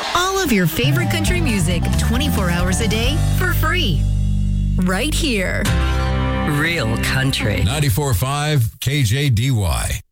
All of your favorite country music 24 hours a day for free. Right here. Real country. 94.5 KJDY.